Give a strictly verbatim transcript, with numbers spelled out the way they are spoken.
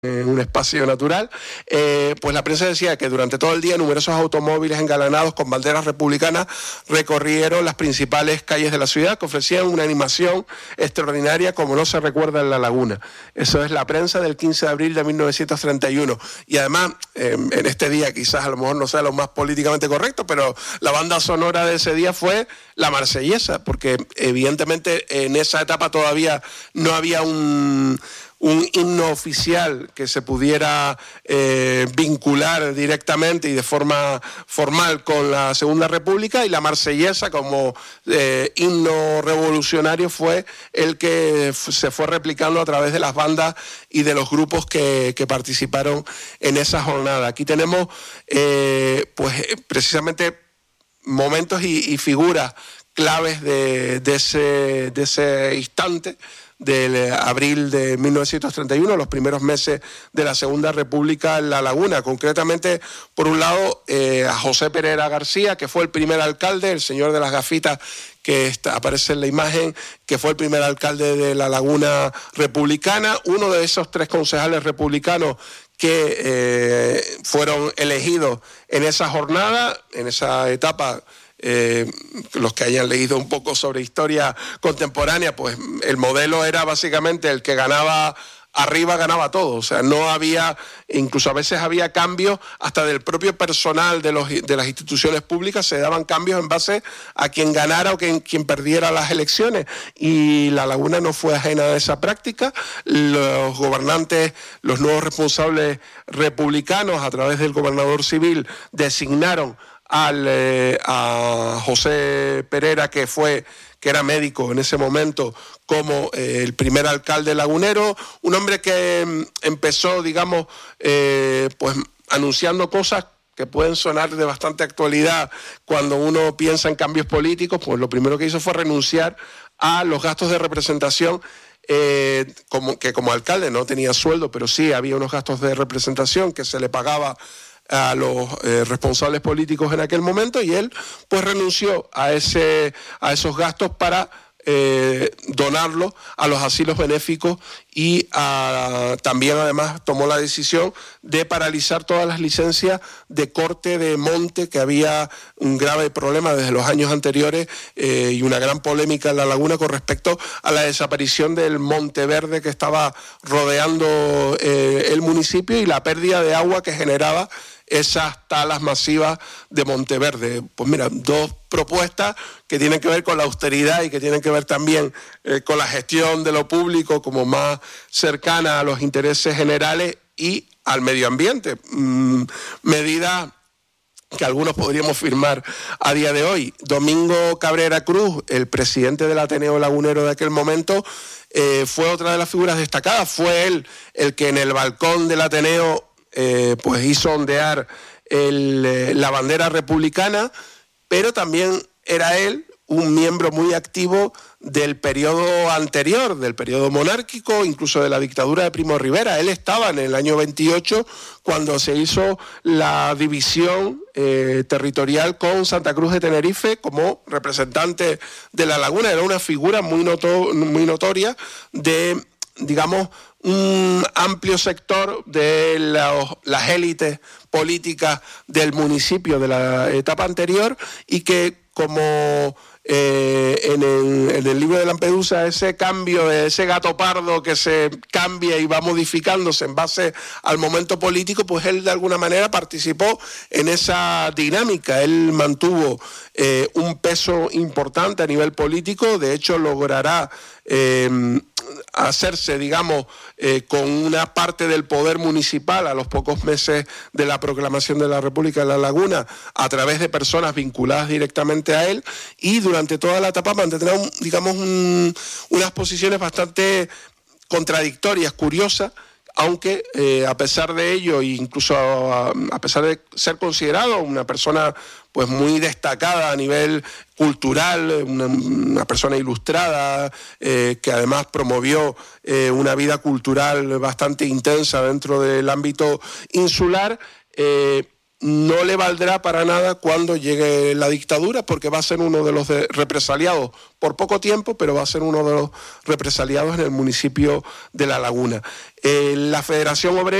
en un espacio natural, eh, pues la prensa decía que durante todo el día numerosos automóviles engalanados con banderas republicanas recorrieron las principales calles de la ciudad, que ofrecían una animación extraordinaria como no se recuerda en La Laguna. Eso es la prensa del quince de abril de mil novecientos treinta y uno. Y además, eh, en este día quizás a lo mejor no sea lo más políticamente correcto, pero la banda sonora de ese día fue la Marsellesa, porque evidentemente en esa etapa todavía no había un... un himno oficial que se pudiera eh, vincular directamente y de forma formal con la Segunda República, y la Marsellesa como eh, himno revolucionario fue el que se fue replicando a través de las bandas y de los grupos que, que participaron en esa jornada. Aquí tenemos eh, pues precisamente momentos y, y figuras claves de, de, ese, de ese instante del abril de mil novecientos treinta y uno, los primeros meses de la Segunda República en La Laguna. Concretamente, por un lado, eh, a José Pereira García, que fue el primer alcalde, el señor de las gafitas que está, aparece en la imagen, que fue el primer alcalde de La Laguna republicana, uno de esos tres concejales republicanos que eh, fueron elegidos en esa jornada, en esa etapa. Eh, los que hayan leído un poco sobre historia contemporánea, pues el modelo era básicamente el que ganaba arriba, ganaba todo. O sea, no había, incluso a veces había cambios hasta del propio personal de, los, de las instituciones públicas, se daban cambios en base a quien ganara o quien, quien perdiera las elecciones. Y La Laguna no fue ajena a esa práctica. Los gobernantes, los nuevos responsables republicanos, a través del gobernador civil, designaron Al, eh, a José Pereira, que fue que era médico en ese momento, como eh, el primer alcalde lagunero, un hombre que eh, empezó, digamos, eh, pues anunciando cosas que pueden sonar de bastante actualidad cuando uno piensa en cambios políticos. Pues lo primero que hizo fue renunciar a los gastos de representación. Eh, como, que como alcalde no tenía sueldo, pero sí había unos gastos de representación que se le pagaba a los eh, responsables políticos en aquel momento, y él pues renunció a ese a esos gastos para eh, donarlo a los asilos benéficos, y a, también además tomó la decisión de paralizar todas las licencias de corte de monte, que había un grave problema desde los años anteriores eh, y una gran polémica en La Laguna con respecto a la desaparición del monte verde que estaba rodeando eh, el municipio, y la pérdida de agua que generaba esas talas masivas de Monteverde. Pues mira, dos propuestas que tienen que ver con la austeridad y que tienen que ver también eh, con la gestión de lo público como más cercana a los intereses generales y al medio ambiente. Mm, medida que algunos podríamos firmar a día de hoy. Domingo Cabrera Cruz, el presidente del Ateneo Lagunero de aquel momento, eh, fue otra de las figuras destacadas. Fue él el que en el balcón del Ateneo Eh, pues hizo ondear el, eh, la bandera republicana, pero también era él un miembro muy activo del periodo anterior, del periodo monárquico, incluso de la dictadura de Primo de Rivera. Él estaba en el año veintiocho cuando se hizo la división eh, territorial con Santa Cruz de Tenerife como representante de La Laguna. Era una figura muy, noto- muy notoria de, digamos, un amplio sector de los, las élites políticas del municipio de la etapa anterior, y que como eh, en, el, en el libro de Lampedusa, ese cambio, ese gato pardo que se cambia y va modificándose en base al momento político, pues él de alguna manera participó en esa dinámica. Él mantuvo eh, un peso importante a nivel político. De hecho, logrará eh, hacerse, digamos, eh, con una parte del poder municipal a los pocos meses de la proclamación de la República de La Laguna, a través de personas vinculadas directamente a él, y durante toda la etapa mantendrá, un, digamos, un, unas posiciones bastante contradictorias, curiosas, aunque eh, a pesar de ello, incluso a, a pesar de ser considerado una persona pues muy destacada a nivel cultural, una, una persona ilustrada, eh, que además promovió eh, una vida cultural bastante intensa dentro del ámbito insular, eh, no le valdrá para nada cuando llegue la dictadura, porque va a ser uno de los de represaliados por poco tiempo, pero va a ser uno de los represaliados en el municipio de La Laguna. Eh, la Federación Obrera